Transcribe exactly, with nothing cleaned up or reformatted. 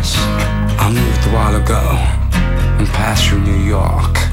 I moved a while ago and passed through New York.